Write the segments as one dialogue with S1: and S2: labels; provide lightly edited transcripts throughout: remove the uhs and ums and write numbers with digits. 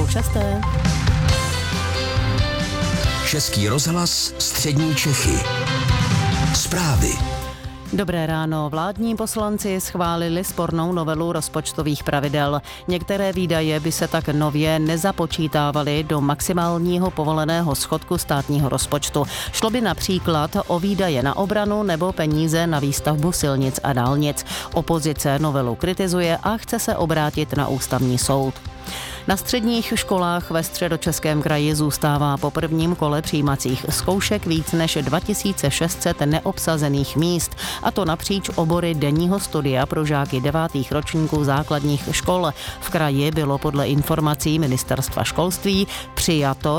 S1: 6:30.
S2: Český rozhlas Střední Čechy. Zprávy.
S1: Dobré ráno. Vládní poslanci schválili spornou novelu rozpočtových pravidel. Některé výdaje by se tak nově nezapočítávaly do maximálního povoleného schodku státního rozpočtu. Šlo by například o výdaje na obranu nebo peníze na výstavbu silnic a dálnic. Opozice novelu kritizuje a chce se obrátit na ústavní soud. Na středních školách ve Středočeském kraji zůstává po prvním kole přijímacích zkoušek víc než 2600 neobsazených míst, a to napříč obory denního studia pro žáky 9. ročníků základních škol. V kraji bylo podle informací Ministerstva školství přijato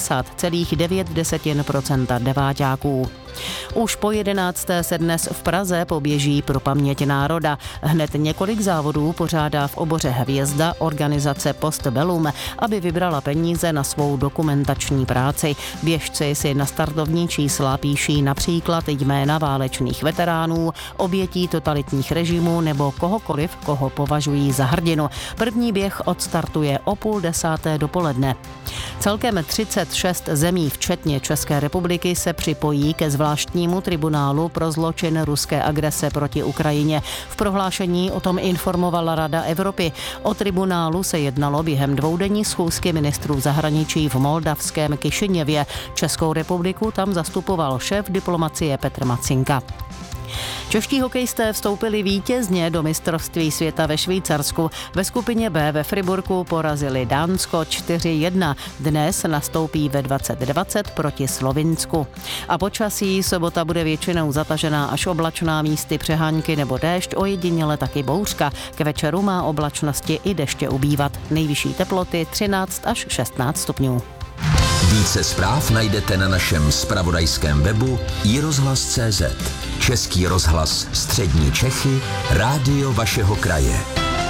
S1: 90,9% deváťáků. Už po 11. se dnes v Praze poběží Pro paměť národa. Hned několik závodů pořádá v oboře Hvězda organizace Postbellum, aby vybrala peníze na svou dokumentační práci. Běžci si na startovní čísla píší například jména válečných veteránů, obětí totalitních režimů nebo kohokoliv, koho považují za hrdinu. První běh odstartuje o 9:30 dopoledne. Celkem 36 zemí, včetně České republiky, se připojí ke zvláštnímu tribunálu pro zločin ruské agrese proti Ukrajině. V prohlášení o tom informovala Rada Evropy. O tribunálu se jednalo během dvoudenní schůzky ministrů zahraničí v moldavském Kišiněvě. Českou republiku tam zastupoval šéf diplomacie Petr Macinka. Čeští hokejisté vstoupili vítězně do mistrovství světa ve Švýcarsku. Ve skupině B ve Friburku porazili Dánsko 4:1. Dnes nastoupí ve 20:20 proti Slovinsku. A počasí: sobota bude většinou zatažená až oblačná, místy přehánky nebo déšť, ojediněle taky bouřka. K večeru má oblačnosti i deště ubývat. Nejvyšší teploty 13 až 16 stupňů.
S2: Více zpráv najdete na našem zpravodajském webu iRozhlas.cz. Český rozhlas Střední Čechy, rádio vašeho kraje.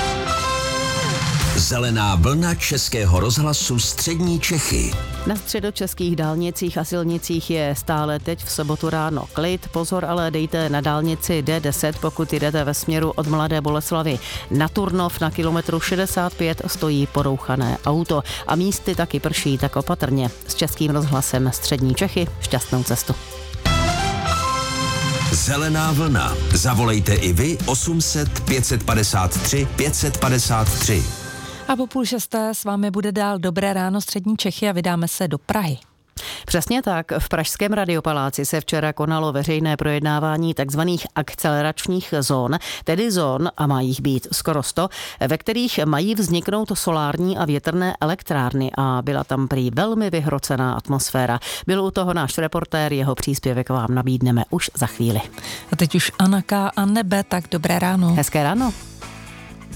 S2: Zelená vlna Českého rozhlasu Střední Čechy.
S1: Na středočeských dálnicích a silnicích je stále teď v sobotu ráno klid. Pozor, ale dejte na dálnici D10, pokud jdete ve směru od Mladé Boleslavi na Turnov. Na kilometru 65 stojí porouchané auto a místy taky prší, tak opatrně. S Českým rozhlasem Střední Čechy šťastnou cestu.
S2: Zelená vlna. Zavolejte i vy 800 553 553.
S3: A po 5:30 s vámi bude dál Dobré ráno Střední Čechy a vydáme se do Prahy.
S1: Přesně tak. V pražském Radiopaláci se včera konalo veřejné projednávání takzvaných akceleračních zón, tedy zón, a má jich být skoro 100, ve kterých mají vzniknout solární a větrné elektrárny, a byla tam prý velmi vyhrocená atmosféra. Byl u toho náš reportér, jeho příspěvek vám nabídneme už za chvíli.
S3: A teď už Anna K. a nebe, tak dobré ráno.
S1: Hezké ráno.